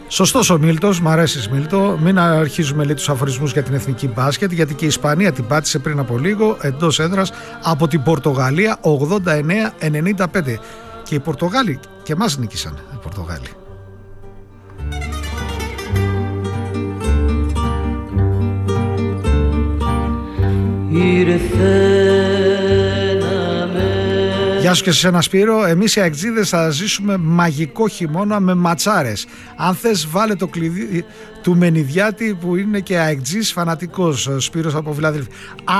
Σωστός ο Μίλτος, μ' αρέσει Μίλτο. Μην αρχίζουμε λέει τους αφορισμούς για την εθνική μπάσκετ, γιατί και η Ισπανία την πάτησε πριν από λίγο εντός έδρας από την Πορτογαλία 89-95. Και οι Πορτογάλοι και εμάς νίκησαν οι Πορτογάλοι. Γεια σου και σε ένα Σπύρο. Εμείς οι αεκτζίδες θα ζήσουμε μαγικό χειμώνα με ματσάρες. Αν θες βάλε το κλειδί του Μενιδιάτη που είναι και αεκτζής φανατικός, Σπύρος από Φιλαδέλφια.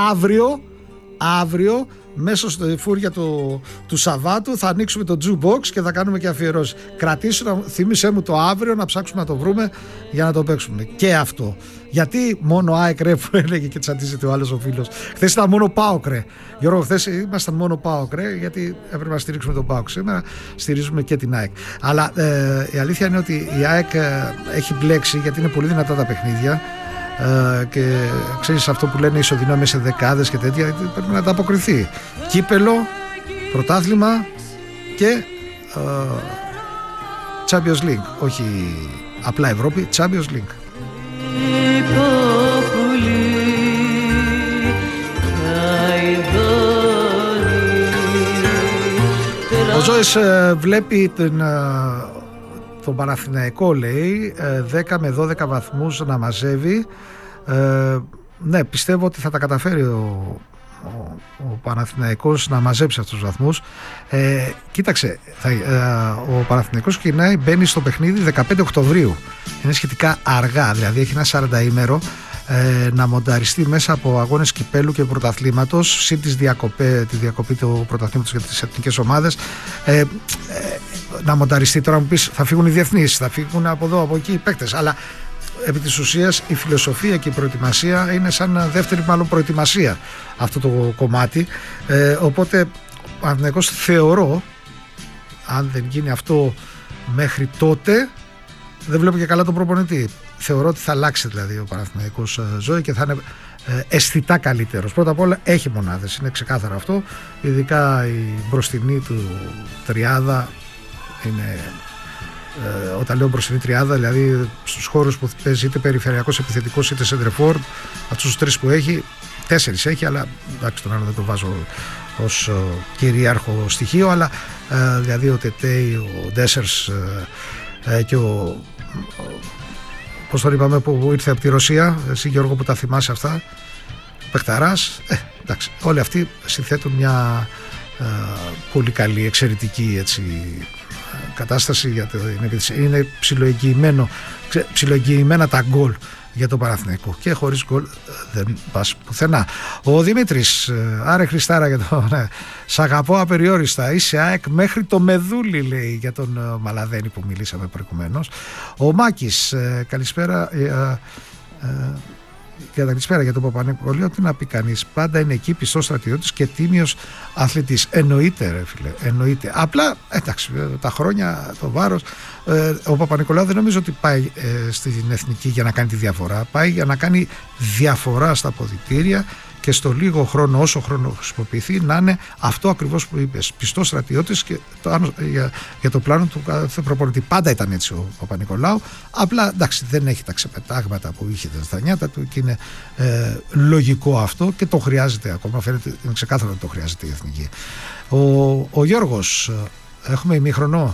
Αύριο μέσα στη φούρια του Σαββάτου θα ανοίξουμε το jukebox και θα κάνουμε και αφιερώσεις. Κρατήσου, θύμισέ μου το αύριο να ψάξουμε να το βρούμε για να το παίξουμε. Και αυτό. Γιατί μόνο ΑΕΚ ρε που έλεγε και τσαντίζεται ο άλλος ο φίλος. Χθες ήταν μόνο ΠΑΟΚ ρε. Γιώργο, χθες ήμασταν μόνο ΠΑΟΚ ρε, γιατί έπρεπε να στηρίξουμε τον ΠΑΟΚ. Σήμερα στηρίζουμε και την ΑΕΚ. Αλλά η αλήθεια είναι ότι η ΑΕΚ έχει μπλέξει, γιατί είναι πολύ δυνατά τα παιχνίδια. Και ξέρεις αυτό που λένε ισοδυνάμεις σε δεκάδες και τέτοια, πρέπει να τα αποκριθεί. Κύπελο, πρωτάθλημα και Champions League. Όχι απλά Ευρώπη, Champions League. Ο Ζώης βλέπει τον Παναθηναϊκό, λέει, 10 με 12 βαθμούς να μαζεύει. Ναι, πιστεύω ότι θα τα καταφέρει ο Παναθηναϊκός να μαζέψει αυτούς τους βαθμούς. Κοίταξε, ο Παναθηναϊκός μπαίνει στο παιχνίδι 15 Οκτωβρίου. Είναι σχετικά αργά, δηλαδή έχει ένα 40ημερο να μονταριστεί μέσα από αγώνες κυπέλου και πρωταθλήματος, συν τη διακοπή του πρωταθλήματος για τις εθνικές ομάδες. Να μονταριστεί, τώρα μου πεις θα φύγουν οι διεθνείς, θα φύγουν από εδώ από εκεί οι παίκτες, αλλά επί της ουσίας η φιλοσοφία και η προετοιμασία είναι σαν δεύτερη μάλλον προετοιμασία αυτό το κομμάτι. Οπότε ο Παναθηναϊκός θεωρώ, αν δεν γίνει αυτό μέχρι τότε, δεν βλέπω και καλά τον προπονητή. Θεωρώ ότι θα αλλάξει δηλαδή ο Παναθηναϊκός ζωή και θα είναι αισθητά καλύτερος. Πρώτα απ' όλα έχει μονάδες, είναι ξεκάθαρο αυτό. Ειδικά η μπροστινή του τριάδα είναι, όταν λέω μπροστινή τριάδα, δηλαδή στους χώρους που παίζει είτε περιφερειακός επιθετικός είτε σεντρεφόρ, αυτούς τους τρεις που έχει, 4 έχει, αλλά εντάξει τον άλλο δεν το βάζω ως κυρίαρχο στοιχείο, αλλά δηλαδή ο Τετέι, ο Ντέσσερς και πώς τον είπαμε που ήρθε από τη Ρωσία, εσύ Γιώργο που τα θυμάσαι αυτά, Πεχταράς, εντάξει, όλοι αυτοί συνθέτουν μια πολύ καλή, εξαιρετική έτσι, κατάσταση για είναι ψιλοεγγυημένα τα γκολ για το Παναθηναϊκό και χωρίς γκολ δεν πας πουθενά. Ο Δημήτρης, άρε Χριστάρα για το σ' αγαπώ απεριόριστα, είσαι ΑΕΚ μέχρι το μεδούλι, λέει για τον Μαλαδένη που μιλήσαμε προηγουμένως. Ο Μάκης, καλησπέρα για τον Παπα-Νικολάου, τι να πει κανείς, πάντα είναι εκεί πιστός στρατιώτης και τίμιος αθλητής. Εννοείται ρε φίλε, εννοείται. Απλά εντάξει, τα χρόνια, το βάρος, ο Παπα-Νικολάου δεν νομίζω ότι πάει στην εθνική για να κάνει τη διαφορά, πάει για να κάνει διαφορά στα αποδυτήρια και στο λίγο χρόνο, όσο χρόνο χρησιμοποιηθεί, να είναι αυτό ακριβώς που είπες, πιστός στρατιώτης και για το πλάνο του κάθε προπονητή. Πάντα ήταν έτσι ο Παπα-Νικολάου, απλά εντάξει δεν έχει τα ξεπετάγματα που είχε στα νιάτα του και είναι λογικό αυτό και το χρειάζεται ακόμα, φαίνεται, είναι ξεκάθαρο ότι το χρειάζεται η εθνική. Ο Γιώργος, έχουμε ημίχρονο,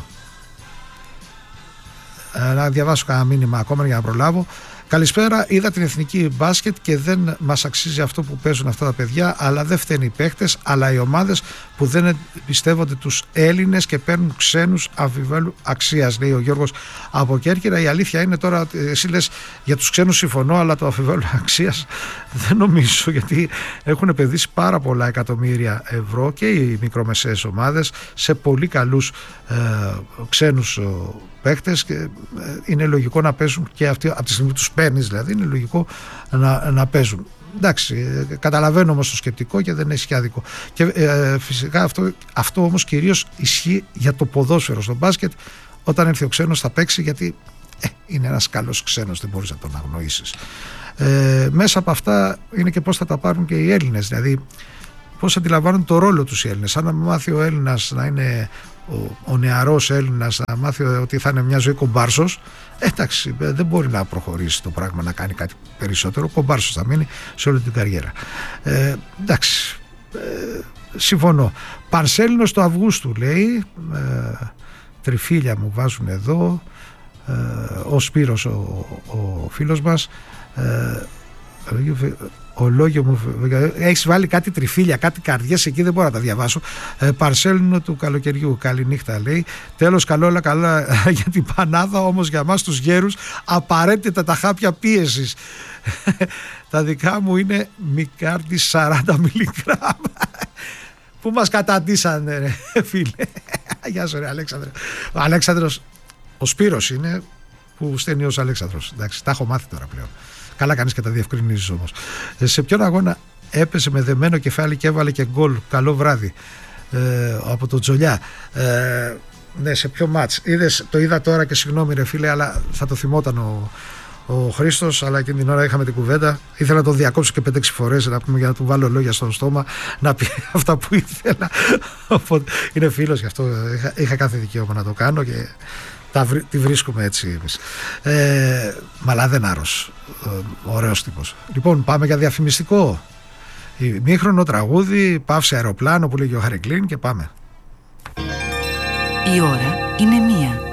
να διαβάσω κανένα μήνυμα ακόμα για να προλάβω. Καλησπέρα, είδα την εθνική μπάσκετ και δεν μας αξίζει αυτό που παίζουν αυτά τα παιδιά, αλλά δεν φταίνει οι παίχτες, αλλά οι ομάδες που δεν πιστεύονται τους Έλληνες και παίρνουν ξένους αμφιβάλλου αξίας, λέει ο Γιώργος από Κέρκυρα. Η αλήθεια είναι τώρα ότι εσύ λες για τους ξένους συμφωνώ, αλλά το αμφιβάλλου αξίας δεν νομίζω, γιατί έχουν επενδύσει πάρα πολλά εκατομμύρια ευρώ και οι μικρομεσαίες ομάδες σε πολύ καλούς ξένους παίχτες και είναι λογικό να παίζουν και αυτοί από τη στιγμή που τους παίρνεις, δηλαδή είναι λογικό να παίζουν. Εντάξει, καταλαβαίνω όμως το σκεπτικό και δεν έχει και άδικο. Και φυσικά αυτό όμως κυρίως ισχύει για το ποδόσφαιρο. Στο μπάσκετ, όταν έρθει ο ξένος θα παίξει, γιατί είναι ένας καλός ξένος, δεν μπορείς να τον αγνοήσεις. Μέσα από αυτά είναι και πώς θα τα πάρουν και οι Έλληνες. Δηλαδή πώς αντιλαμβάνουν το ρόλο τους οι Έλληνες. Αν μάθει ο Έλληνας να είναι ο νεαρός Έλληνας, να μάθει ότι θα είναι μια ζωή κομπάρσος, εντάξει, δεν μπορεί να προχωρήσει το πράγμα, να κάνει κάτι περισσότερο. Κομπάρσος θα μείνει σε όλη την καριέρα. Εντάξει, συμφωνώ. Πανσέλινος του Αυγούστου λέει, τριφύλια μου βάζουν εδώ, ο Σπύρος ο φίλος μας, ο λόγιο μου, έχεις βάλει κάτι τριφύλια, κάτι καρδιές εκεί, δεν μπορώ να τα διαβάσω. Παρσέλινο του καλοκαιριού, καληνύχτα λέει. Τέλος, καλό, όλα καλά για την πανάδα, όμως για μας τους γέρους απαραίτητα τα χάπια πίεσης. Τα δικά μου είναι Μικάρντι 40 μιλιγκράμμ. Πού μας καταντήσανε ρε φίλε. Γεια σου ρε Αλέξανδρε. Ο Αλέξανδρος, ο Σπύρος είναι που στέλνει ως Αλέξανδρος. Εντάξει, τα έχω μάθει τώρα πλέον. Καλά κάνεις και τα διευκρινίζεις όμως. Σε ποιον αγώνα έπεσε με δεμένο κεφάλι και έβαλε και γκολ? Καλό βράδυ. Από τον Τζολιά. Ναι, σε ποιο μάτς? Είδες, το είδα τώρα και συγγνώμη ρε φίλε, αλλά θα το θυμόταν ο Χρήστος, αλλά εκείνη την ώρα είχαμε την κουβέντα. Ήθελα να τον διακόψω και 5-6 φορές να πούμε, για να του βάλω λόγια στο στόμα, να πει αυτά που ήθελα. Οπότε, είναι φίλος, γι' αυτό είχα κάθε δικαίωμα να το κάνω και τη βρίσκουμε έτσι εμείς. Μαλά δεν άρρος. Ωραίος τύπος. Λοιπόν, πάμε για διαφημιστικό. Ημίχρονο τραγούδι, παύση αεροπλάνο που λέγει ο Χαρικλίν και πάμε. Η ώρα είναι 1.